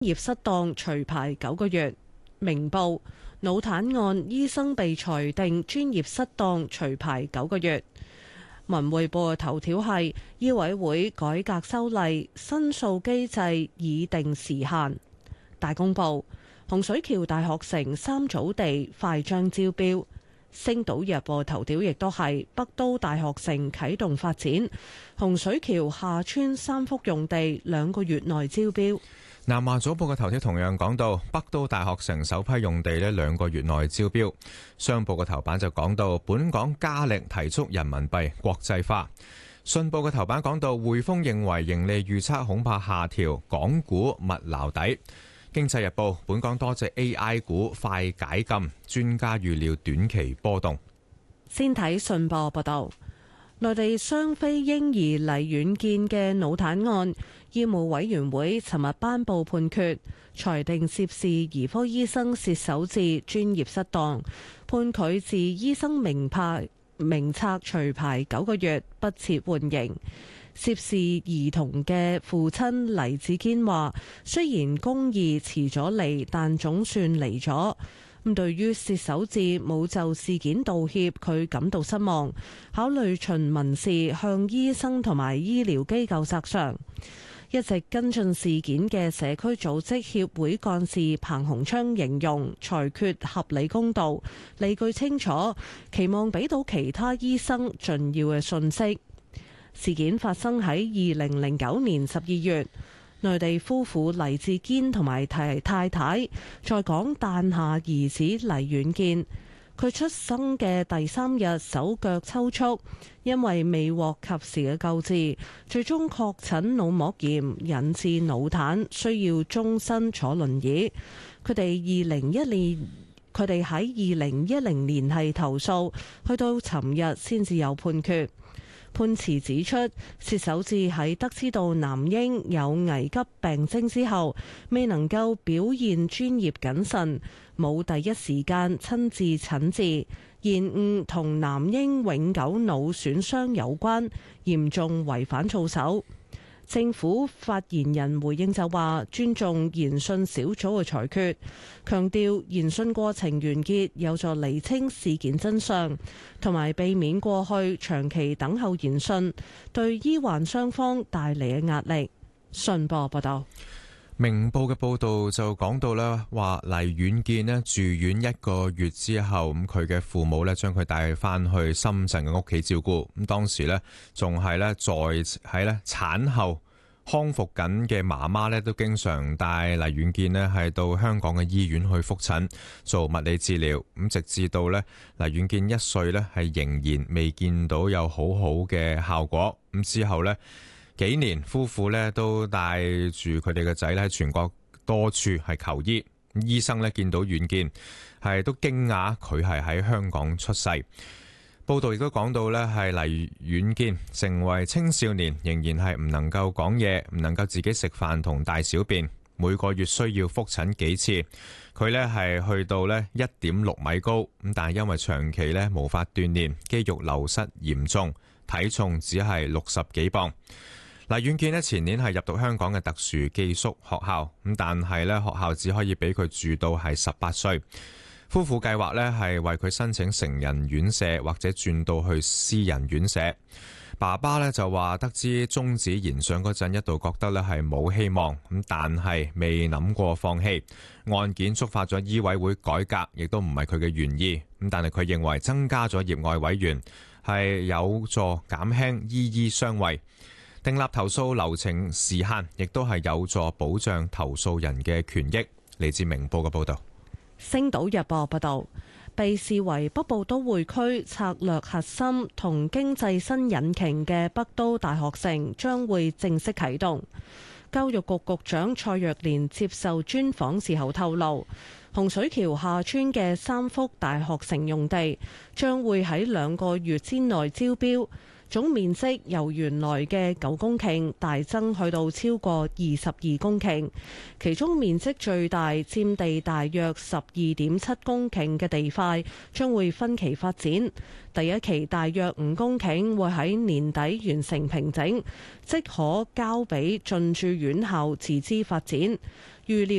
業失當除牌9個月。明報腦癱案醫生被裁定專業失當除牌9個月。文匯報嘅頭條係醫委會改革修例，申訴機制已定時限。大公報洪水橋大學城3組地快將招標。星島日報頭條亦都係北都大學城啟動發展，洪水橋下村3幅用地2個月內招標。 南華早報嘅頭條同樣講到北都大學城首批用地呢2個月內招標。商報嘅頭版就講到本港加力提速人民幣國際化。信報嘅頭版講到匯豐認為盈利預測恐怕下調，港股密撈底。經濟日報本港多隻 AI 股快解禁，專家預料短期波動。 先睇信報報道，內地雙非嬰兒黎遠見嘅腦癱案，醫務委員會尋日頒布判決，裁定涉事兒科醫生薛守志專業失當，判佢自醫生名冊除牌9個月，不設緩刑。涉事兒童嘅父親黎志堅話，雖然公義遲咗嚟，但總算嚟咗。咁對於薛守志冇就事件道歉，佢感到失望，考慮循民事向醫生同埋醫療機構索償。一直跟進事件嘅社區組織協會幹事彭鴻昌形容裁決合理公道，理據清楚，期望俾到其他醫生重要嘅訊息。事件發生喺2009年12月，內地夫婦黎志堅同埋太太在港誕下兒子黎遠見。佢出生嘅第3日手腳抽搐，因為未獲及時嘅救治，最終確診腦膜炎，引致腦癱，需要終身坐輪椅。佢哋喺2010年係投訴，去到尋日先至有判決。判詞指出，薛守志喺得知到男嬰有危急病徵之後，未能夠表現專業謹慎，冇第一時間親自診治，延誤同男嬰永久腦損傷有關，嚴重違反操守。政府發言人回應就話，尊重研訊小組嘅裁決，強調研訊過程完結有助釐清事件真相，同埋避免過去長期等候研訊對醫患雙方帶嚟嘅壓力。信報報道。 明報嘅報道就講到啦，話黎遠見咧住院1個月之後，咁佢嘅父母咧將佢帶翻去深圳嘅屋企照顧。咁當時咧仲係咧喺咧產後康復緊嘅媽媽咧，都經常帶黎遠見咧係到香港嘅醫院去復診做物理治療。咁直至到咧黎遠見1歲咧係仍然未見到有好好嘅效果。咁之後咧幾年，夫婦咧都帶住佢哋嘅仔咧喺全國多處係求醫。醫生咧見到遠見係都驚訝佢係喺香港出世。報道亦都講到咧係黎遠見成為青少年，仍然係唔能夠講嘢，唔能夠自己食飯同大小便，每個月需要復診幾次。佢咧係去到咧1.6米高，咁但係因為長期咧無法鍛煉，肌肉流失嚴重，體重只係60幾磅。黎遠見咧前年係入讀香港嘅特殊寄宿學校，咁但係咧學校只可以俾佢住到係18歲。夫婦計劃咧係為佢申請成人院舍或者轉到去私人院舍。爸爸咧就話得知終止研訊嗰陣，一度覺得咧係冇希望，咁但係未諗過放棄。案件觸發咗醫委會改革，亦都唔係佢嘅原意，咁但係佢認為增加咗業外委員係有助減輕醫傷惠。訂立投訴流程時限，亦都係有助保障投訴人嘅權益。嚟自明報嘅報道。 星島日報報道，被視為北部都會區策略核心同經濟新引擎嘅北都大學城將會正式啟動。教育局局長蔡若蓮接受專訪時候透露，洪水橋下村嘅3幅大學城用地將會喺2個月之內招標。總面積由原來嘅9公頃大增去到超過22公頃，其中面積最大佔地大約12.7公頃嘅地塊將會分期發展。第一期大約5公頃會喺年底完成平整，即可交俾進駐院校自資發展。 預料